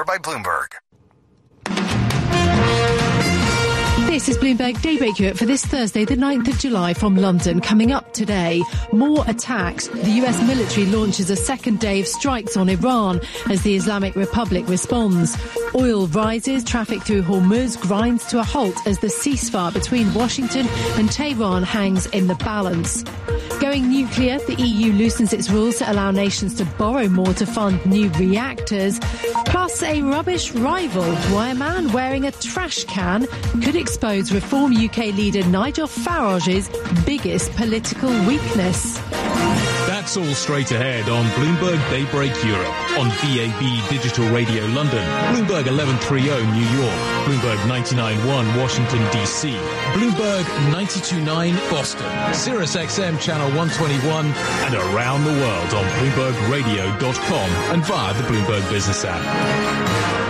powered by Bloomberg. This is Bloomberg Daybreak Europe for this Thursday, the 9th of July from London. Coming up today, more attacks. The US military launches a second day of strikes on Iran as the Islamic Republic responds. Oil rises, traffic through Hormuz grinds to a halt as the ceasefire between Washington and Tehran hangs in the balance. Going nuclear, the EU loosens its rules to allow nations to borrow more to fund new reactors. Plus a rubbish rival, why a man wearing a trash can could expose Reform UK leader Nigel Farage's biggest political weakness. That's all straight ahead on Bloomberg Daybreak Europe, on DAB Digital Radio London, Bloomberg 1130 New York, Bloomberg 99.1 Washington DC, Bloomberg 92.9 Boston, Sirius XM Channel 121, and around the world on BloombergRadio.com and via the Bloomberg Business app.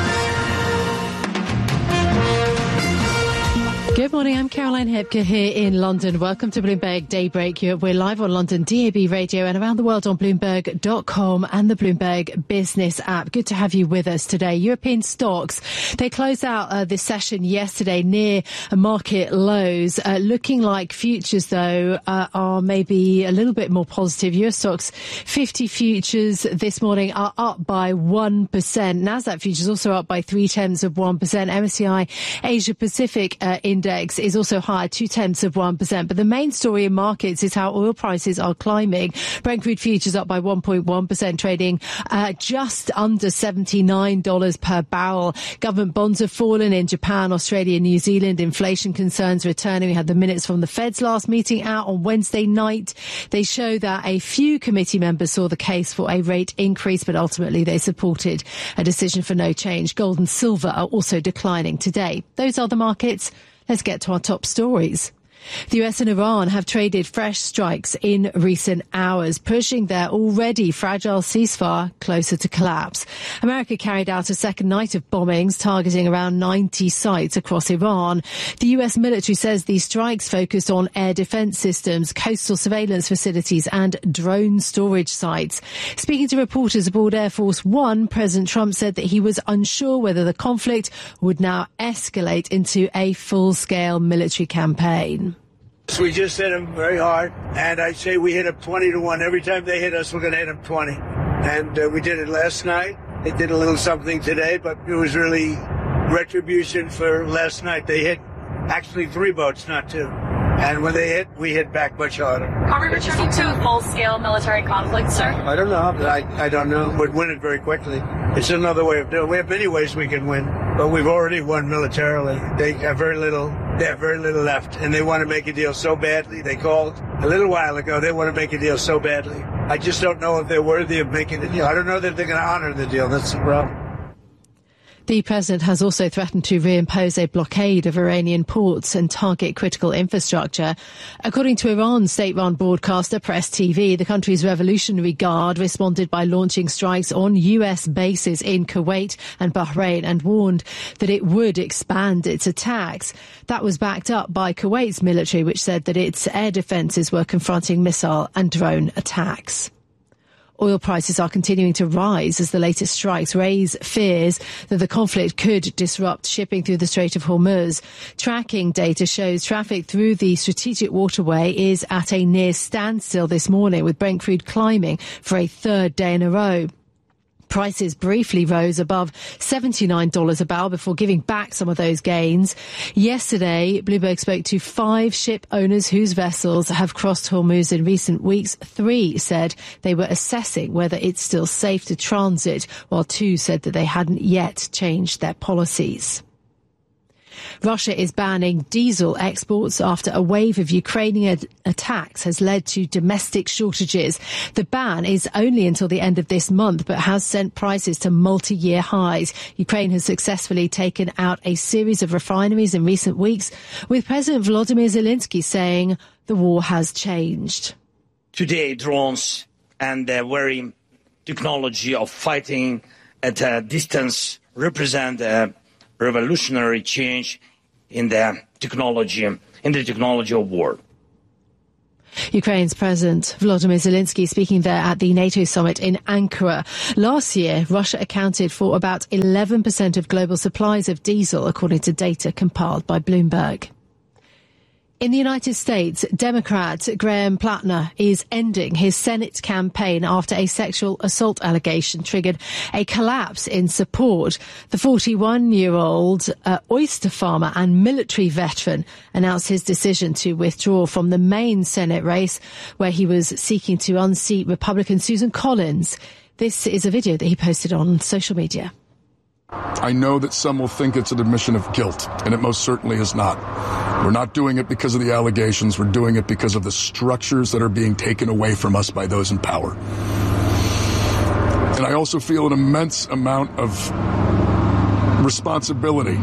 Good morning, I'm Caroline Hepker here in London. Welcome to Bloomberg Daybreak Europe. We're live on London DAB Radio and around the world on Bloomberg.com and the Bloomberg Business app. Good to have you with us today. European stocks, they closed out this session yesterday near market lows. Looking like futures, though, are maybe a little bit more positive. US stocks 50 futures this morning are up by 1%. Nasdaq futures also up by 0.3%. MSCI Asia Pacific Index is also higher, 0.2%. But the main story in markets is how oil prices are climbing. Brent crude futures up by 1.1%, trading just under $79 per barrel. Government bonds have fallen in Japan, Australia, New Zealand. Inflation concerns returning. We had the minutes from the Fed's last meeting out on Wednesday night. They show that a few committee members saw the case for a rate increase, but ultimately they supported a decision for no change. Gold and silver are also declining today. Those are the markets. Let's get to our top stories. The US and Iran have traded fresh strikes in recent hours, pushing their already fragile ceasefire closer to collapse. America carried out a second night of bombings targeting around 90 sites across Iran. The US military says these strikes focused on air defense systems, coastal surveillance facilities and drone storage sites. Speaking to reporters aboard Air Force One, President Trump said that he was unsure whether the conflict would now escalate into a full-scale military campaign. We just hit them very hard, and I say we hit them 20-1. Every time they hit us, we're going to hit them 20. And we did it last night. They did a little something today, but it was really retribution for last night. They hit actually 3 boats, not 2. And when they hit, we hit back much harder. Are we returning to a full-scale military conflict, sir? I don't know. I don't know. We'd win it very quickly. It's another way of doing it. We have many ways we can win, but we've already won militarily. They have very little left, and they want to make a deal so badly. They called a little while ago. They want to make a deal so badly. I just don't know if they're worthy of making a deal. I don't know that they're going to honor the deal. That's the problem. The president has also threatened to reimpose a blockade of Iranian ports and target critical infrastructure. According to Iran's state-run broadcaster Press TV, the country's Revolutionary Guard responded by launching strikes on US bases in Kuwait and Bahrain and warned that it would expand its attacks. That was backed up by Kuwait's military, which said that its air defences were confronting missile and drone attacks. Oil prices are continuing to rise as the latest strikes raise fears that the conflict could disrupt shipping through the Strait of Hormuz. Tracking data shows traffic through the strategic waterway is at a near standstill this morning, with Brent crude climbing for a third day in a row. Prices briefly rose above $79 a barrel before giving back some of those gains. Yesterday, Bloomberg spoke to 5 ship owners whose vessels have crossed Hormuz in recent weeks. 3 said they were assessing whether it's still safe to transit, while 2 said that they hadn't yet changed their policies. Russia is banning diesel exports after a wave of Ukrainian attacks has led to domestic shortages. The ban is only until the end of this month, but has sent prices to multi-year highs. Ukraine has successfully taken out a series of refineries in recent weeks, with President Volodymyr Zelensky saying the war has changed. Today, drones and the very technology of fighting at a distance represent a revolutionary change in the technology of war. Ukraine's President Volodymyr Zelensky speaking there at the NATO summit in Ankara. Last year, Russia accounted for about 11% of global supplies of diesel, according to data compiled by Bloomberg. In the United States, Democrat Graham Plattner is ending his Senate campaign after a sexual assault allegation triggered a collapse in support. The 41-year-old oyster farmer and military veteran announced his decision to withdraw from the main Senate race, where he was seeking to unseat Republican Susan Collins. This is a video that he posted on social media. I know that some will think it's an admission of guilt, and it most certainly is not. We're not doing it because of the allegations. We're doing it because of the structures that are being taken away from us by those in power. And I also feel an immense amount of responsibility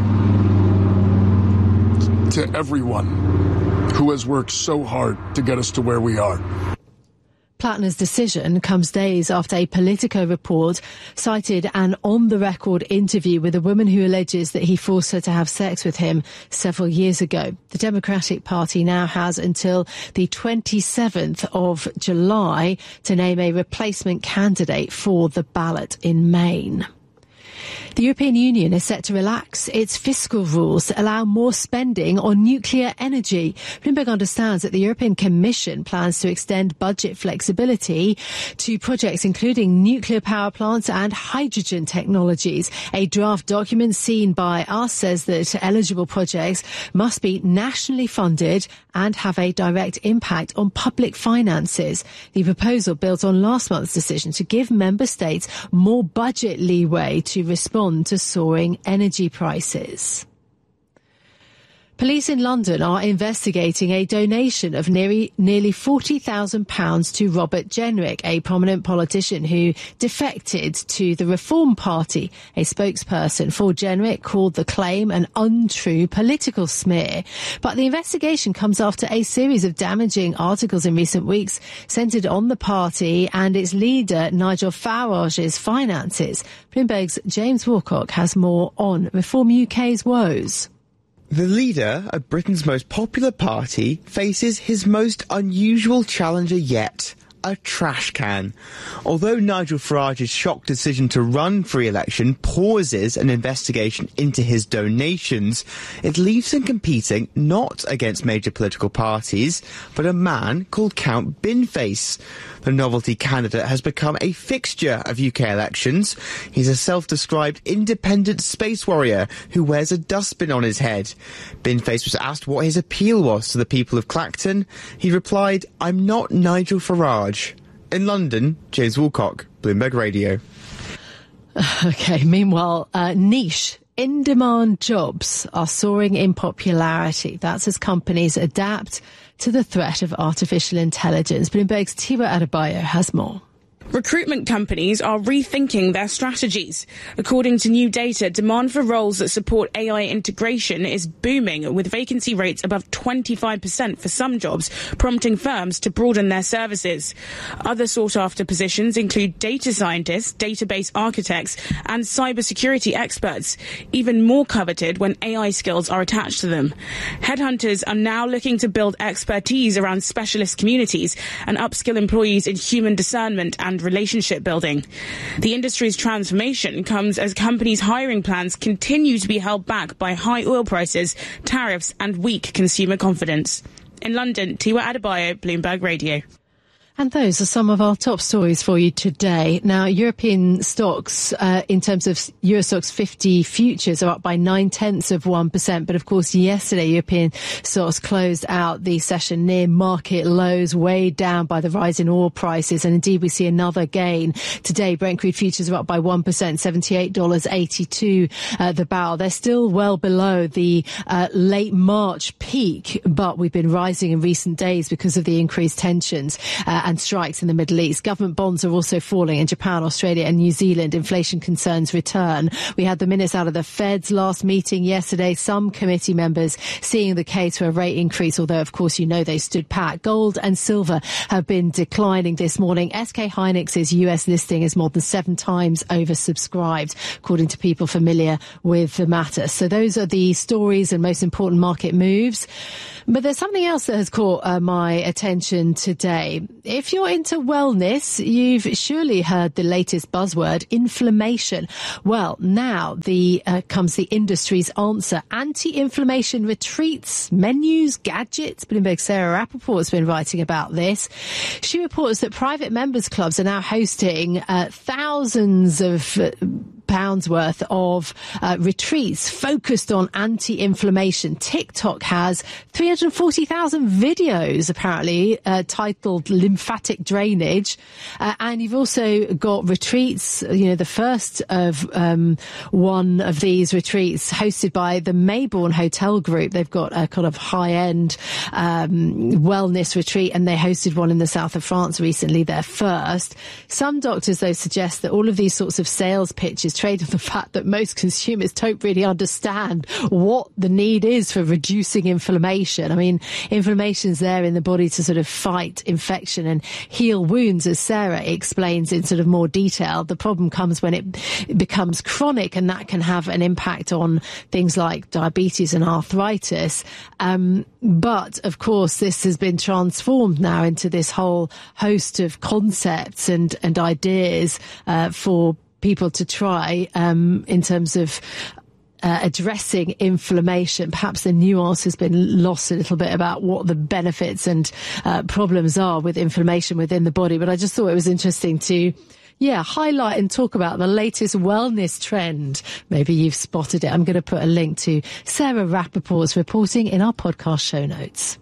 to everyone who has worked so hard to get us to where we are. Plattner's decision comes days after a Politico report cited an on-the-record interview with a woman who alleges that he forced her to have sex with him several years ago. The Democratic Party now has until the 27th of July to name a replacement candidate for the ballot in Maine. The European Union is set to relax its fiscal rules to allow more spending on nuclear energy. Bloomberg understands that the European Commission plans to extend budget flexibility to projects including nuclear power plants and hydrogen technologies. A draft document seen by us says that eligible projects must be nationally funded and have a direct impact on public finances. The proposal built on last month's decision to give member states more budget leeway to respond to soaring energy prices. Police in London are investigating a donation of nearly £40,000 to Robert Jenrick, a prominent politician who defected to the Reform Party. A spokesperson for Jenrick called the claim an untrue political smear. But the investigation comes after a series of damaging articles in recent weeks centred on the party and its leader Nigel Farage's finances. Bloomberg's James Woolcock has more on Reform UK's woes. The leader of Britain's most popular party faces his most unusual challenger yet, a trash can. Although Nigel Farage's shock decision to run for re-election pauses an investigation into his donations, it leaves him competing not against major political parties, but a man called Count Binface. The novelty candidate has become a fixture of UK elections. He's a self-described independent space warrior who wears a dustbin on his head. Binface was asked what his appeal was to the people of Clacton. He replied, "I'm not Nigel Farage." In London, James Woolcock, Bloomberg Radio. OK, meanwhile, niche in-demand jobs are soaring in popularity. That's as companies adapt to the threat of artificial intelligence. Bloomberg's Tiwa Adebayo has more. Recruitment companies are rethinking their strategies. According to new data, demand for roles that support AI integration is booming, with vacancy rates above 25% for some jobs, prompting firms to broaden their services. Other sought-after positions include data scientists, database architects, and cybersecurity experts, even more coveted when AI skills are attached to them. Headhunters are now looking to build expertise around specialist communities and upskill employees in human discernment and relationship building. The industry's transformation comes as companies' hiring plans continue to be held back by high oil prices, tariffs and weak consumer confidence. In London, Tiwa Adebayo, Bloomberg Radio. And those are some of our top stories for you today. Now, European stocks, in terms of Euro Stoxx 50 futures, are up by 0.9%. But of course, yesterday, European stocks closed out the session near market lows, weighed down by the rise in oil prices. And indeed, we see another gain today. Brent crude futures are up by 1%, $78.82 the barrel. They're still well below the late March peak, but we've been rising in recent days because of the increased tensions. and strikes in the Middle East. Government bonds are also falling in Japan, Australia and New Zealand. Inflation concerns return. We had the minutes out of the Fed's last meeting yesterday. Some committee members seeing the case for a rate increase, although, of course, you know they stood pat. Gold and silver have been declining this morning. SK Hynix's US listing is more than 7 times oversubscribed, according to people familiar with the matter. So those are the stories and most important market moves. But there's something else that has caught my attention today. If you're into wellness, you've surely heard the latest buzzword, inflammation. Well, now comes the industry's answer. Anti-inflammation retreats, menus, gadgets. Bloomberg's Sarah Rappaport has been writing about this. She reports that private members clubs are now hosting thousands of pounds worth of retreats focused on anti-inflammation. TikTok has 340,000 videos apparently titled lymphatic drainage, and you've also got retreats, the first of one of these retreats hosted by the Maybourne Hotel Group. They've got a kind of high-end wellness retreat, and they hosted one in the south of France recently, their first. Some doctors though suggest that all of these sorts of sales pitches trade on the fact that most consumers don't really understand what the need is for reducing inflammation. I mean, inflammation's there in the body to sort of fight infection and heal wounds, as Sarah explains in sort of more detail. The problem comes when it becomes chronic, and that can have an impact on things like diabetes and arthritis. But of course, this has been transformed now into this whole host of concepts and ideas for people to try in terms of addressing inflammation. Perhaps the nuance has been lost a little bit about what the benefits and problems are with inflammation within the body. But I just thought it was interesting to highlight and talk about the latest wellness trend. Maybe you've spotted it. I'm going to put a link to Sarah Rappaport's reporting in our podcast show notes.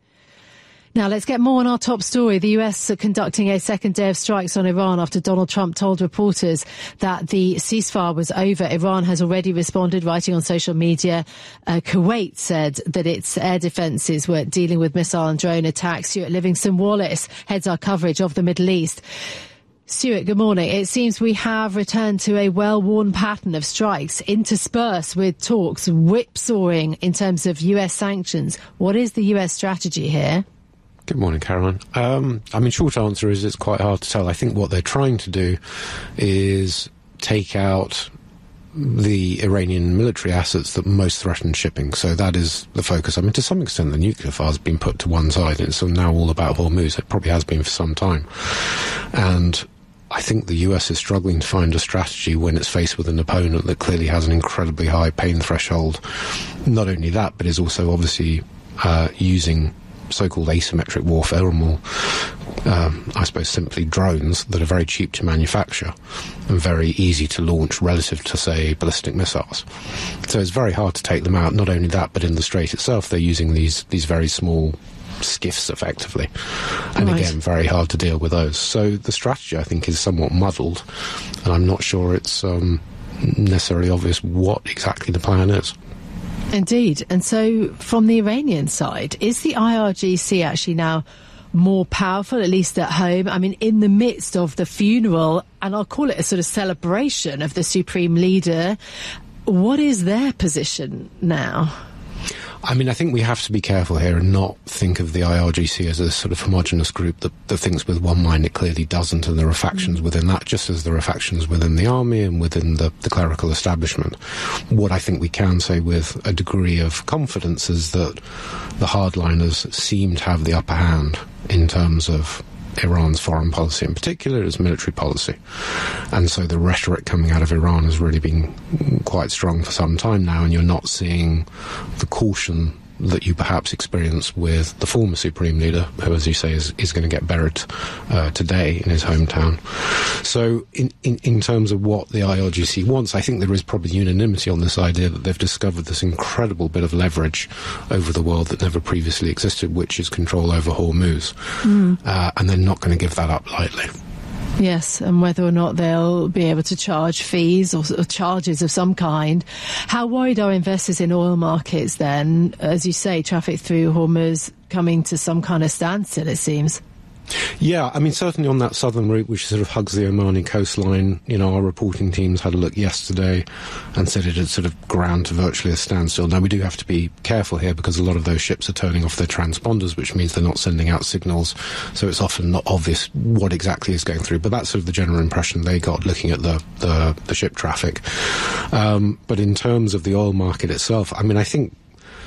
Now, let's get more on our top story. The US are conducting a second day of strikes on Iran after Donald Trump told reporters that the ceasefire was over. Iran has already responded, writing on social media. Kuwait said that its air defences were dealing with missile and drone attacks. Stuart Livingston-Wallace heads our coverage of the Middle East. Stuart, good morning. It seems we have returned to a well-worn pattern of strikes interspersed with talks whipsawing in terms of US sanctions. What is the US strategy here? Good morning, Caroline. Short answer is it's quite hard to tell. I think what they're trying to do is take out the Iranian military assets that most threaten shipping. So that is the focus. I mean, to some extent, the nuclear file has been put to one side. It's now all about Hormuz. It probably has been for some time. And I think the US is struggling to find a strategy when it's faced with an opponent that clearly has an incredibly high pain threshold. Not only that, but is also obviously using so-called asymmetric warfare, or more, I suppose, simply drones that are very cheap to manufacture and very easy to launch relative to, say, ballistic missiles. So it's very hard to take them out. Not only that, but in the Strait itself, they're using these very small skiffs, effectively. And again, very hard to deal with those. So the strategy, I think, is somewhat muddled, and I'm not sure it's necessarily obvious what exactly the plan is. Indeed. And so from the Iranian side, is the IRGC actually now more powerful, at least at home? I mean, in the midst of the funeral, and I'll call it a sort of celebration of the supreme leader, what is their position now? I mean, I think we have to be careful here and not think of the IRGC as a sort of homogenous group that thinks with one mind. It clearly doesn't, and there are factions within that, just as there are factions within the army and within the clerical establishment. What I think we can say with a degree of confidence is that the hardliners seem to have the upper hand in terms of Iran's foreign policy, in particular its military policy. And so the rhetoric coming out of Iran has really been quite strong for some time now, and you're not seeing the caution that you perhaps experience with the former Supreme Leader, who, as you say, is going to get buried today in his hometown. So in terms of what the IRGC wants, I think there is probably unanimity on this idea that they've discovered this incredible bit of leverage over the world that never previously existed, which is control over Hormuz. And they're not going to give that up lightly. Yes, and whether or not they'll be able to charge fees or charges of some kind. How worried are investors in oil markets then? As you say, traffic through Hormuz coming to some kind of standstill, it seems. Yeah, I mean, certainly on that southern route, which sort of hugs the Omani coastline, our reporting teams had a look yesterday and said it had sort of ground to virtually a standstill. Now, we do have to be careful here because a lot of those ships are turning off their transponders, which means they're not sending out signals, so it's often not obvious what exactly is going through. But that's sort of the general impression they got looking at the ship traffic. But in terms of the oil market itself, I mean, I think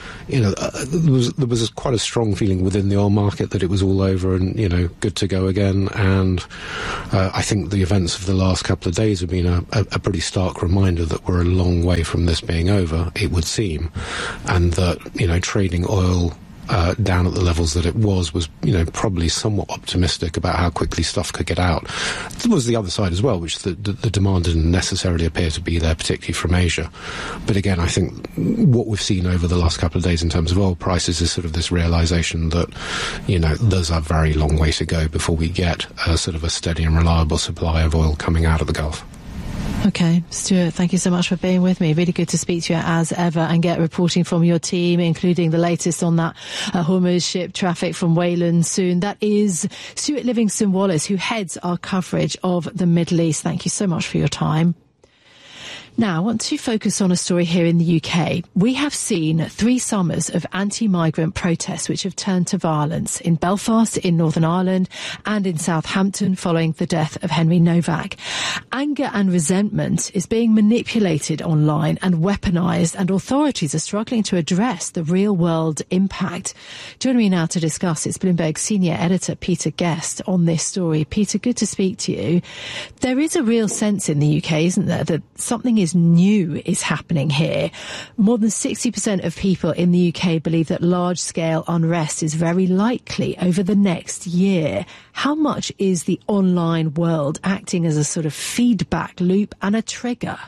there was quite a strong feeling within the oil market that it was all over and, good to go again. And I think the events of the last couple of days have been a pretty stark reminder that we're a long way from this being over, it would seem. And that, trading oil down at the levels that it was, probably somewhat optimistic about how quickly stuff could get out. There was the other side as well, which the demand didn't necessarily appear to be there, particularly from Asia. But again, I think what we've seen over the last couple of days in terms of oil prices is sort of this realisation that, there's a very long way to go before we get a sort of a steady and reliable supply of oil coming out of the Gulf. Okay, Stuart, thank you so much for being with me. Really good to speak to you as ever and get reporting from your team, including the latest on that Hormuz ship traffic from Wayland soon. That is Stuart Livingston-Wallace, who heads our coverage of the Middle East. Thank you so much for your time. Now, I want to focus on a story here in the UK. We have seen 3 summers of anti-migrant protests which have turned to violence in Belfast, in Northern Ireland, and in Southampton following the death of Henry Novak. Anger and resentment is being manipulated online and weaponised, and authorities are struggling to address the real-world impact. Joining me now to discuss is Bloomberg senior editor Peter Guest on this story. Peter, good to speak to you. There is a real sense in the UK, isn't there, that something is new is happening here. More than 60% of people in the UK believe that large-scale unrest is very likely over the next year. How much is the online world acting as a sort of feedback loop and a trigger?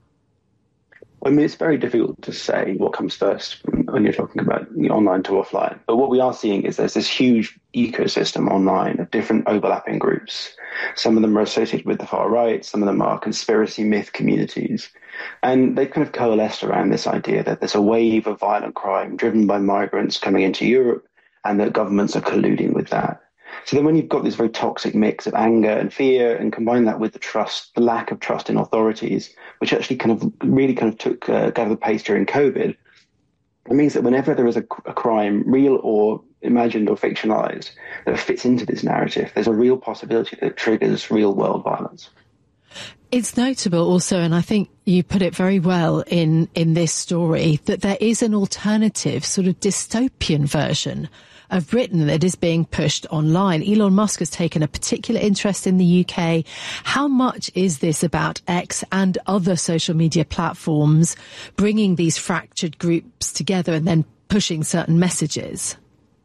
I mean, it's very difficult to say what comes first when you're talking about online to offline. But what we are seeing is there's this huge ecosystem online of different overlapping groups. Some of them are associated with the far right. Some of them are conspiracy myth communities. And they've kind of coalesced around this idea that there's a wave of violent crime driven by migrants coming into Europe and that governments are colluding with that. So then when you've got this very toxic mix of anger and fear and combine that with the lack of trust in authorities, which actually really took gather pace during COVID, it means that whenever there is a crime, real or imagined or fictionalized, that fits into this narrative, there's a real possibility that it triggers real world violence. It's notable also, and I think you put it very well in this story, that there is an alternative sort of dystopian version of Britain that is being pushed online. Elon Musk has taken a particular interest in the UK. How much is this about X and other social media platforms bringing these fractured groups together and then pushing certain messages?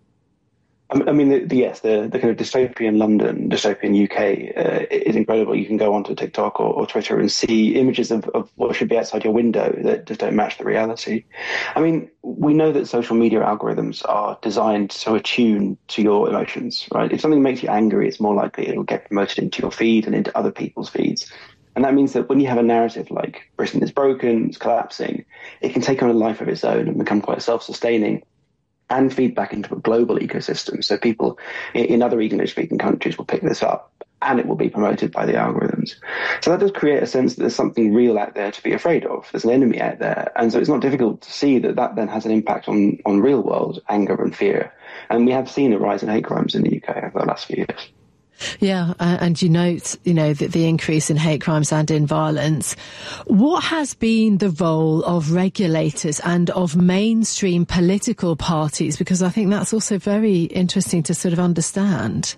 I mean, the kind of dystopian London, dystopian UK is incredible. You can go onto TikTok or Twitter and see images of what should be outside your window that just don't match the reality. I mean, we know that social media algorithms are designed to attune to your emotions, right? If something makes you angry, it's more likely it'll get promoted into your feed and into other people's feeds. And that means that when you have a narrative like Britain is broken, it's collapsing, it can take on a life of its own and become quite self-sustaining and feed back into a global ecosystem. So people in other English-speaking countries will pick this up and it will be promoted by the algorithms. So that does create a sense that there's something real out there to be afraid of. There's an enemy out there. And so it's not difficult to see that then has an impact on real-world anger and fear. And we have seen a rise in hate crimes in the UK over the last few years. Yeah, and you note, that the increase in hate crimes and in violence. What has been the role of regulators and of mainstream political parties? Because I think that's also very interesting to sort of understand.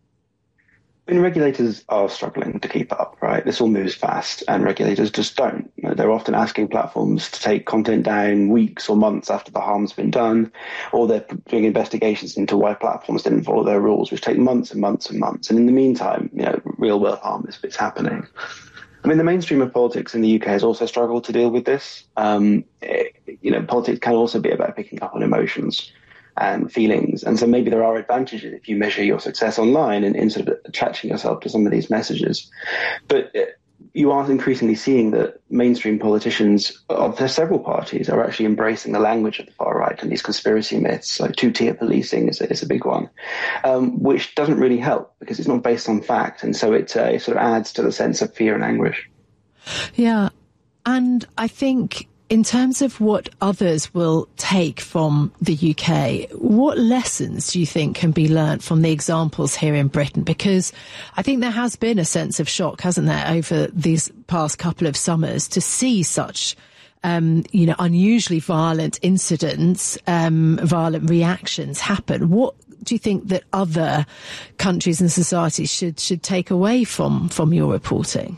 I mean, regulators are struggling to keep up, right? This all moves fast and regulators just don't. They're often asking platforms to take content down weeks or months after the harm's been done, or they're doing investigations into why platforms didn't follow their rules, which take months and months and months. And in the meantime, real world harm is happening. I mean, the mainstream of politics in the UK has also struggled to deal with this. Politics can also be about picking up on emotions and feelings. And so maybe there are advantages if you measure your success online in sort of attaching yourself to some of these messages. But you are increasingly seeing that mainstream politicians of several parties are actually embracing the language of the far right and these conspiracy myths. Like two-tier policing is a big one, which doesn't really help because it's not based on fact. And so it sort of adds to the sense of fear and anguish. Yeah. And I think in terms of what others will take from the UK, what lessons do you think can be learnt from the examples here in Britain? Because I think there has been a sense of shock, hasn't there, over these past couple of summers to see such, unusually violent incidents, violent reactions happen. What do you think that other countries and societies should take away from your reporting?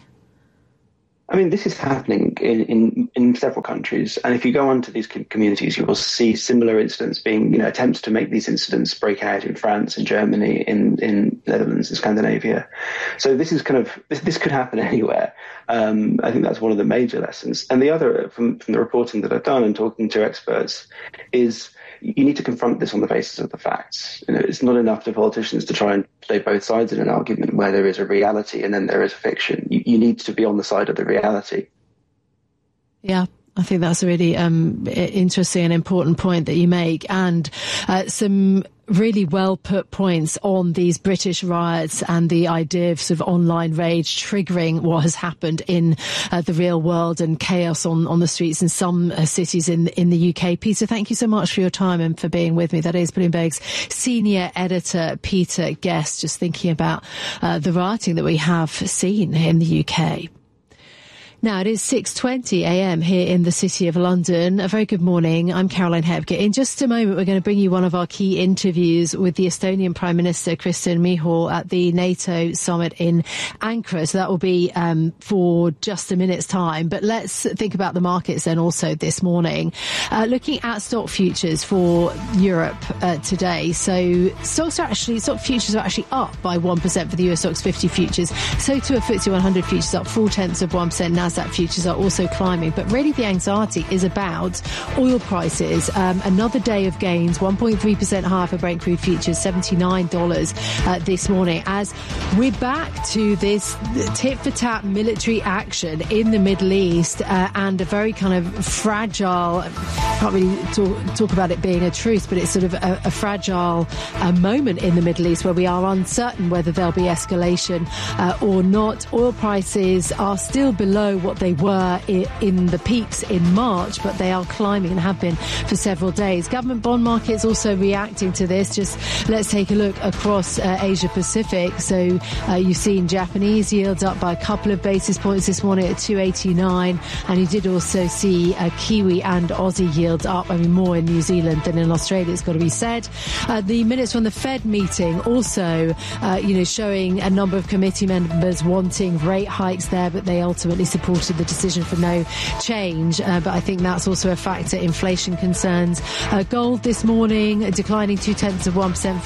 I mean, this is happening in several countries. And if you go onto these communities, you will see similar incidents being, attempts to make these incidents break out in France and Germany, in Netherlands and Scandinavia. So this is this could happen anywhere. I think that's one of the major lessons. And the other, from the reporting that I've done and talking to experts, is you need to confront this on the basis of the facts. It's not enough for politicians to try and play both sides in an argument where there is a reality and then there is a fiction. You need to be on the side of the reality. Yeah. I think that's a really interesting and important point that you make, and some really well put points on these British riots and the idea of sort of online rage triggering what has happened in the real world and chaos on the streets in some cities in the UK. Peter, thank you so much for your time and for being with me. That is Bloomberg's senior editor, Peter Guest, just thinking about the rioting that we have seen in the UK. Now, it is 6:20 a.m. here in the City of London. A very good morning. I'm Caroline Hepke. In just a moment, we're going to bring you one of our key interviews with the Estonian Prime Minister, Kristen Michal, at the NATO summit in Ankara. So that will be for just a minute's time. But let's think about the markets then also this morning. Looking at stock futures for Europe today. So stock futures are actually up by 1% for the US Stocks 50 futures. So too are FTSE 100 futures up 0.4%. Nasdaq futures are also climbing, but really the anxiety is about oil prices. Another day of gains, 1.3% higher for Brent crude futures, $79 this morning, as we're back to this tit-for-tat military action in the Middle East and a very kind of fragile, can't really talk about it being a truce, but it's sort of a fragile moment in the Middle East where we are uncertain whether there'll be escalation or not. Oil prices are still below what they were in the peaks in March, but they are climbing and have been for several days. Government bond markets also reacting to this. Just let's take a look across Asia Pacific. So you've seen Japanese yields up by a couple of basis points this morning at 289, and you did also see Kiwi and Aussie yields up. I mean, more in New Zealand than in Australia, it's got to be said. The minutes from the Fed meeting also, showing a number of committee members wanting rate hikes there, but they ultimately supported the decision for no change. But I think that's also a factor. Inflation concerns. Gold this morning declining 0.2%,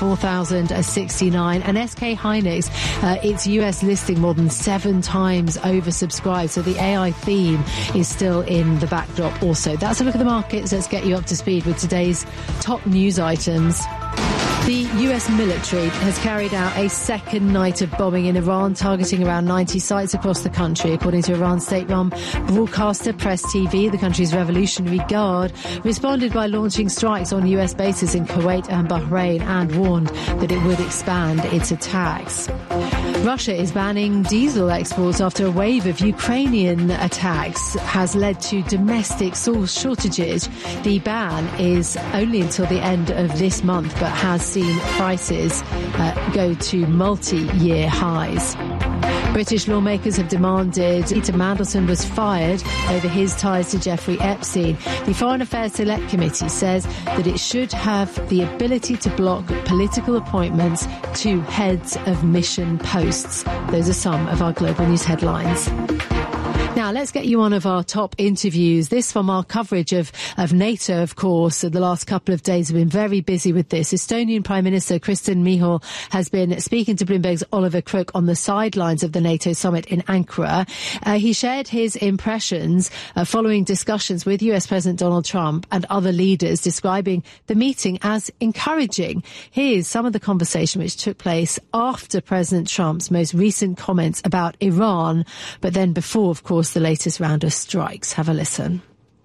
4,069. And SK Hynix, its US listing more than 7 times oversubscribed. So the AI theme is still in the backdrop also. That's a look at the markets. Let's get you up to speed with today's top news items. The US military has carried out a second night of bombing in Iran, targeting around 90 sites across the country. According to Iran's state-run broadcaster Press TV, the country's Revolutionary Guard responded by launching strikes on US bases in Kuwait and Bahrain and warned that it would expand its attacks. Russia is banning diesel exports after a wave of Ukrainian attacks has led to domestic source shortages. The ban is only until the end of this month, but has seen prices go to multi-year highs. British lawmakers have demanded Peter Mandelson was fired over his ties to Jeffrey Epstein. The Foreign Affairs Select Committee says that it should have the ability to block political appointments to heads of mission posts. Those are some of our global news headlines. Now, let's get you one of our top interviews. This from our coverage of NATO, of course. The last couple of days have been very busy with this. Estonian Prime Minister Kristen Michal has been speaking to Bloomberg's Oliver Crook on the sidelines of the NATO summit in Ankara. He shared his impressions following discussions with US President Donald Trump and other leaders, describing the meeting as encouraging. Here's some of the conversation which took place after President Trump's most recent comments about Iran, but then before, of course, the latest round of strikes. Have a listen.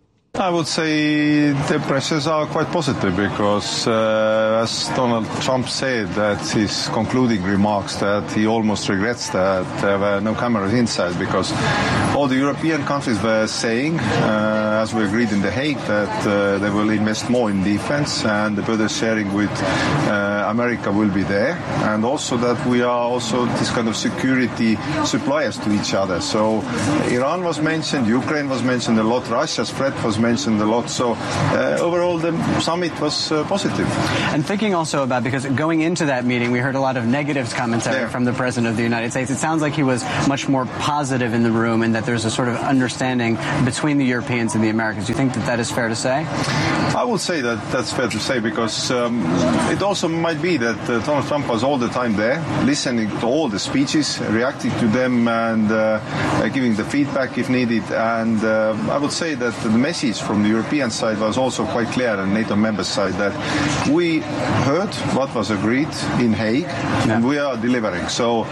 I would say the impressions are quite positive because, as Donald Trump said at his concluding remarks, that he almost regrets that there were no cameras inside, because all the European countries were saying, as we agreed in The Hague, that they will invest more in defense, and the burden sharing with America will be there, and also that we are also this kind of security suppliers to each other. So Iran was mentioned, Ukraine was mentioned a lot, Russia's threat was mentioned a lot. So overall, the summit was positive. And thinking also about, because going into that meeting, we heard a lot of negative commentary from the President of the United States. It sounds like he was much more positive in the room, and that there's a sort of understanding between the Europeans and the Americans. Do you think that that is fair to say? I would say that that's fair to say, because it also might be that Donald Trump was all the time there, listening to all the speeches, reacting to them, and giving the feedback if needed. And I would say that the message from the European side was also quite clear, and NATO member side, that we heard what was agreed in Hague, and we are delivering. So,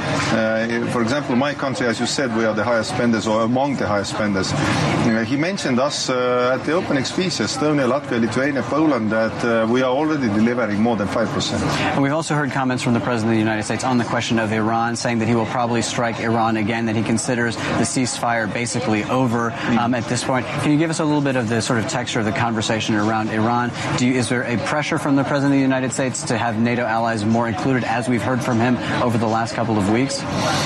for example, my country, as you said, we are the highest spenders, or among the highest spenders. He mentioned us at the opening speech, Estonia, Latvia, Lithuania, Poland, that we are already delivering more than 5%. And we've also heard comments from the President of the United States on the question of Iran, saying that he will probably strike Iran again, that he considers the ceasefire basically over at this point. Can you give us a little bit of the sort of texture of the conversation around Iran? Is there a pressure from the President of the United States to have NATO allies more included, as we've heard from him over the last couple of weeks?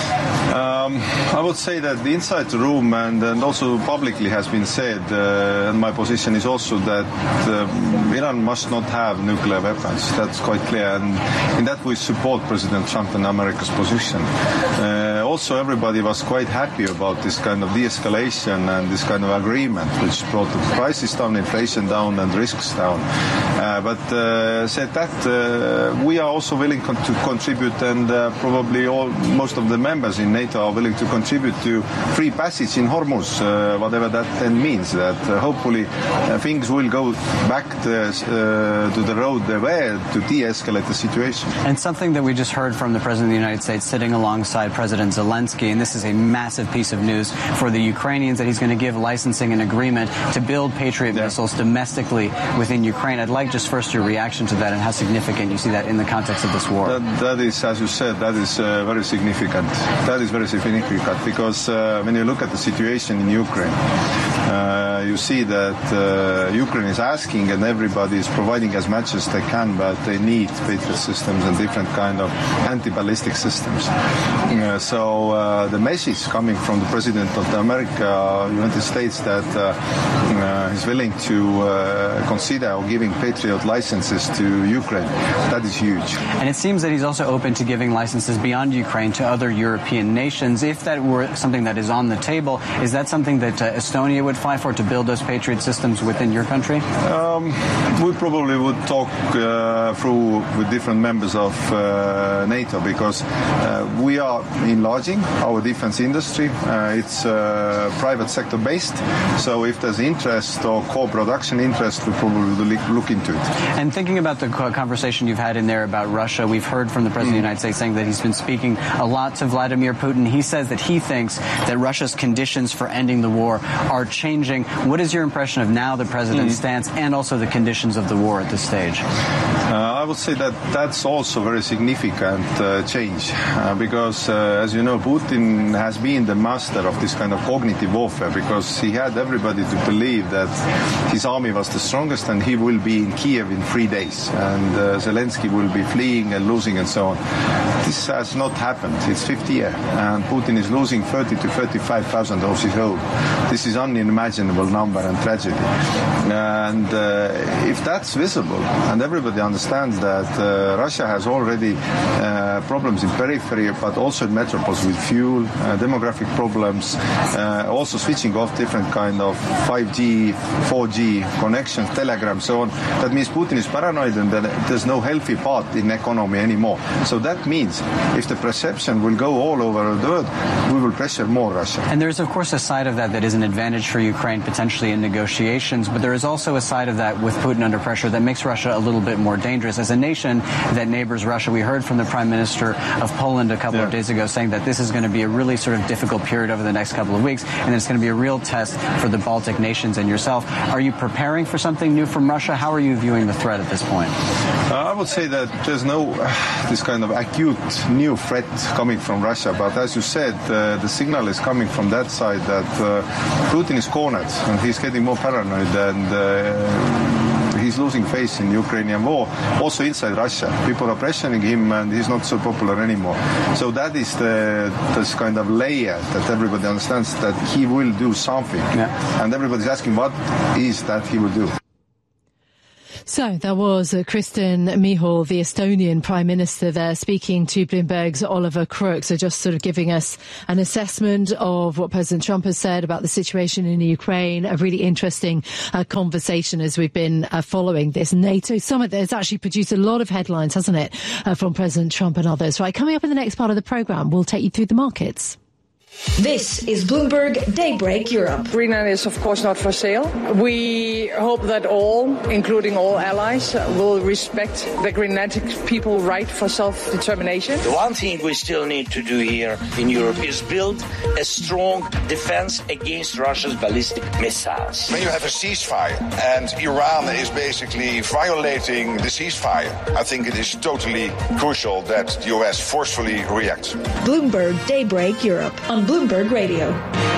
I would say that the inside the room and also publicly has been said, and my position is also that Iran must not have nuclear weapons. That's quite clear, and in that we support President Trump and America's position. Also, everybody was quite happy about this kind of de-escalation and this kind of agreement, which brought the prices down, inflation down, and risks down. But said that, we are also willing to contribute, and probably most of the members in NATO are willing to contribute to free passage in Hormuz, whatever that then means. That hopefully things will go back to the road they were to de-escalate the situation. And something that we just heard from the President of the United States sitting alongside President Zelensky, and this is a massive piece of news for the Ukrainians, that he's going to give licensing and agreement to build Patriot missiles domestically within Ukraine. I'd like just first your reaction to that and how significant you see that in the context of this war. That is, as you said, that is very significant. That is very significant because when you look at the situation in Ukraine, you see that Ukraine is asking, and everybody is providing as much as they can, but they need Patriot systems and different kind of anti-ballistic systems. So the message coming from the President of the United States, that he's willing to consider giving Patriot licenses to Ukraine, that is huge. And it seems that he's also open to giving licenses beyond Ukraine to other European nations. If that were something that is on the table, is that something that Estonia would fight for, to build those Patriot systems within your country? We probably would talk through with different members of NATO, because we are enlarging our defense industry. It's private sector based, so if there's interest or co-production interest, we probably will look into it. And thinking about the conversation you've had in there about Russia, we've heard from the President of the United States saying that he's been speaking a lot to Vladimir Putin. He says that he thinks that Russia's conditions for ending the war are changing. What is your impression of now the President's stance and also the conditions of the war at this stage? I would say that that's also very significant change, because as you know, Putin has been the master of this kind of cognitive warfare, because he had everybody to believe that his army was the strongest and he will be in Kiev in 3 days, and Zelensky will be fleeing and losing and so on. This has not happened. It's 50 years, and Putin is losing 30 to 35,000 of his own. This is unimaginable. terrible number and tragedy. And if that's visible, and everybody understands that Russia has already problems in periphery, but also in metropolis with fuel, demographic problems, also switching off different kind of 5G, 4G connections, telegram, so on. That means Putin is paranoid and that there's no healthy path in economy anymore. So that means if the perception will go all over the world, we will pressure more Russia. And there's, of course, a side of that is an advantage for Ukraine potentially in negotiations, but there is also a side of that with Putin under pressure that makes Russia a little bit more dangerous. As a nation that neighbors Russia, we heard from the Prime Minister of Poland a couple of days ago saying that this is going to be a really sort of difficult period over the next couple of weeks, and it's going to be a real test for the Baltic nations and yourself. Are you preparing for something new from Russia? How are you viewing the threat at this point? I would say that there's no this kind of acute new threat coming from Russia, but as you said, the signal is coming from that side that Putin is cornered and he's getting more paranoid and he's losing face in the Ukrainian war. Also inside Russia, people are pressuring him and he's not so popular anymore. So that is this kind of layer that everybody understands that he will do something. And everybody's asking what is that he will do. So that was Kristen Michal, the Estonian Prime Minister there, speaking to Bloomberg's Oliver Crook. So just sort of giving us an assessment of what President Trump has said about the situation in Ukraine. A really interesting conversation as we've been following this NATO summit that has actually produced a lot of headlines, hasn't it, from President Trump and others. Right, coming up in the next part of the programme, we'll take you through the markets. This is Bloomberg Daybreak Europe. Greenland is, of course, not for sale. We hope that all, including all allies, will respect the Greenlandic people's right for self-determination. The one thing we still need to do here in Europe is build a strong defense against Russia's ballistic missiles. When you have a ceasefire and Iran is basically violating the ceasefire, I think it is totally crucial that the US forcefully reacts. Bloomberg Daybreak Europe on Bloomberg Radio.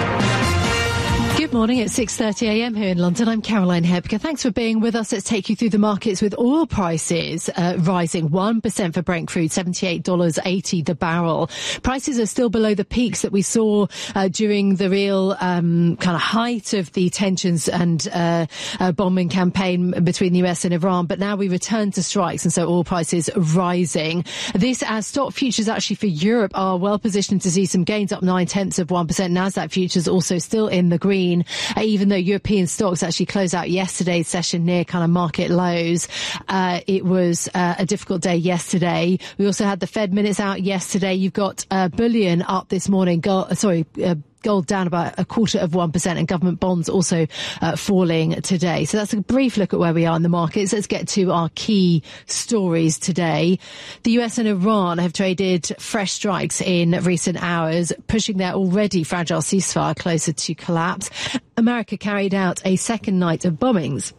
Good morning. It's 6:30 a.m. here in London. I'm Caroline Hebke. Thanks for being with us. Let's take you through the markets with oil prices rising 1% for Brent crude, $78.80 the barrel. Prices are still below the peaks that we saw during the real kind of height of the tensions and bombing campaign between the US and Iran. But now we return to strikes, and so oil prices rising. This as stock futures actually for Europe are well positioned to see some gains, up 0.9%. Nasdaq futures also still in the green. Even though European stocks actually closed out yesterday's session near kind of market lows. It was a difficult day yesterday. We also had the Fed minutes out yesterday. You've got bullion up this morning. Gold down about 0.25%, and government bonds also falling today. So that's a brief look at where we are in the markets. Let's get to our key stories today. The US and Iran have traded fresh strikes in recent hours, pushing their already fragile ceasefire closer to collapse. America carried out a second night of bombings,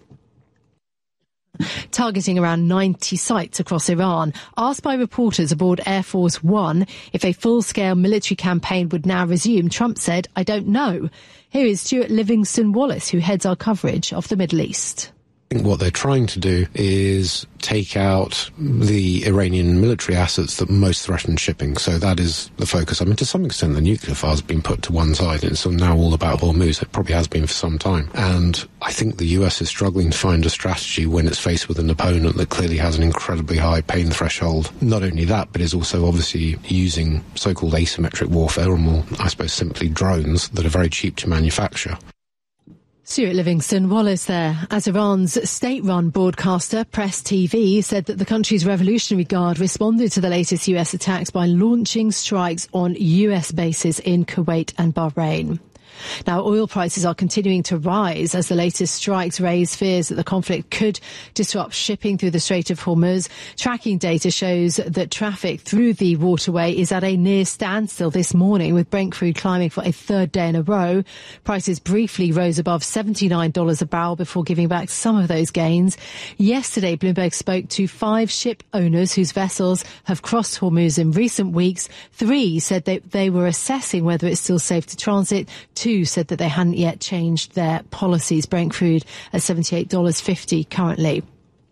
targeting around 90 sites across Iran. Asked by reporters aboard Air Force One if a full-scale military campaign would now resume, Trump said, "I don't know." Here is Stuart Livingston-Wallace, who heads our coverage of the Middle East. I think what they're trying to do is take out the Iranian military assets that most threaten shipping. So that is the focus. I mean, to some extent, the nuclear file has been put to one side. It's now all about Hormuz. It probably has been for some time. And I think the US is struggling to find a strategy when it's faced with an opponent that clearly has an incredibly high pain threshold. Not only that, but is also obviously using so-called asymmetric warfare, or more, I suppose, simply drones that are very cheap to manufacture. Stuart Livingston-Wallace there. As Iran's state-run broadcaster, Press TV, said that the country's Revolutionary Guard responded to the latest US attacks by launching strikes on US bases in Kuwait and Bahrain. Now, oil prices are continuing to rise as the latest strikes raise fears that the conflict could disrupt shipping through the Strait of Hormuz. Tracking data shows that traffic through the waterway is at a near standstill this morning, with Brent crude climbing for a third day in a row. Prices briefly rose above $79 a barrel before giving back some of those gains. Yesterday, Bloomberg spoke to 5 ship owners whose vessels have crossed Hormuz in recent weeks. 3 said that they were assessing whether it's still safe to transit. 2 said that they hadn't yet changed their policies. Brent crude at $78.50 currently.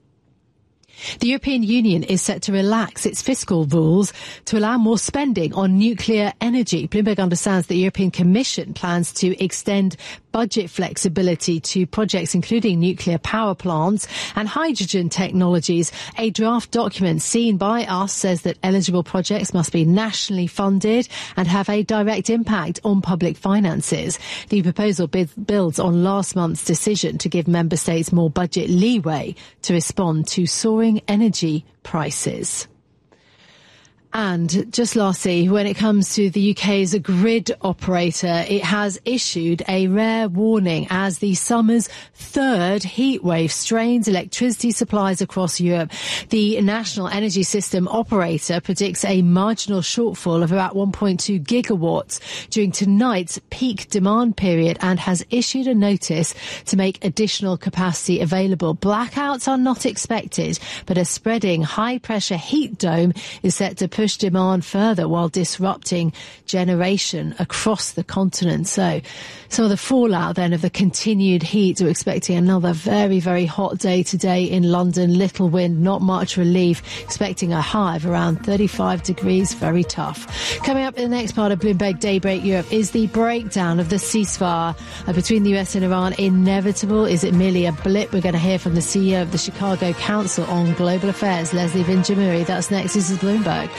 The European Union is set to relax its fiscal rules to allow more spending on nuclear energy. Bloomberg understands the European Commission plans to extend budget flexibility to projects including nuclear power plants and hydrogen technologies. A draft document seen by us says that eligible projects must be nationally funded and have a direct impact on public finances. The proposal builds on last month's decision to give member states more budget leeway to respond to soaring energy prices. And just lastly, when it comes to the UK's grid operator, it has issued a rare warning as the summer's third heatwave strains electricity supplies across Europe. The National Energy System operator predicts a marginal shortfall of about 1.2 gigawatts during tonight's peak demand period and has issued a notice to make additional capacity available. Blackouts are not expected, but a spreading high-pressure heat dome is set to push demand further while disrupting generation across the continent. So some of the fallout then of the continued heat. We're expecting another very, very hot day today in London. Little wind, not much relief. Expecting a high of around 35 degrees. Very tough. Coming up in the next part of Bloomberg Daybreak Europe is the breakdown of the ceasefire between the US and Iran. Inevitable? Is it merely a blip? We're going to hear from the CEO of the Chicago Council on Global Affairs, Leslie Vinjamuri. That's next. This is Bloomberg.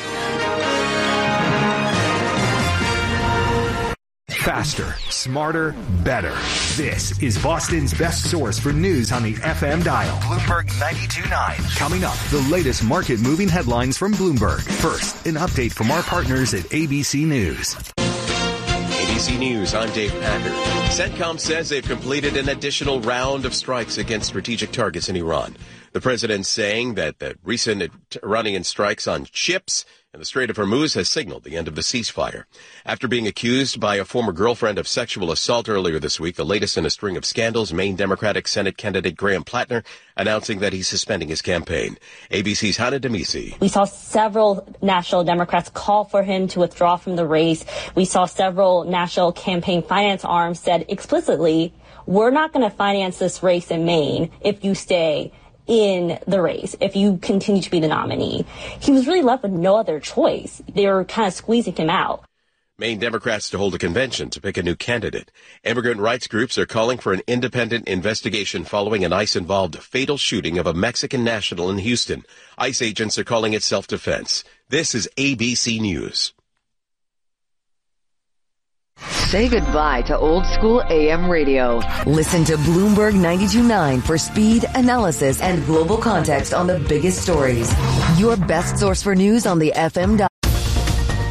Faster, smarter, better. This is Boston's best source for news on the FM dial. Bloomberg 92.9. Coming up, the latest market-moving headlines from Bloomberg. First, an update from our partners at ABC News. ABC News, I'm Dave Packer. CENTCOM says they've completed an additional round of strikes against strategic targets in Iran. The president saying that the recent Iranian strikes on ships and the Strait of Hormuz has signaled the end of the ceasefire. After being accused by a former girlfriend of sexual assault earlier this week, the latest in a string of scandals, Maine Democratic Senate candidate Graham Plattner announcing that he's suspending his campaign. ABC's Hannah Demisi. We saw several national Democrats call for him to withdraw from the race. We saw several national campaign finance arms said explicitly, we're not going to finance this race in Maine if you stay in the race, if you continue to be the nominee. He was really left with no other choice. They were kind of squeezing him out. Maine Democrats to hold a convention to pick a new candidate. Immigrant rights groups are calling for an independent investigation following an ICE-involved fatal shooting of a Mexican national in Houston. ICE agents are calling it self-defense. This is ABC News. Say goodbye to old school AM radio. Listen to Bloomberg 92.9 for speed, analysis, and global context on the biggest stories. Your best source for news on the FM dial.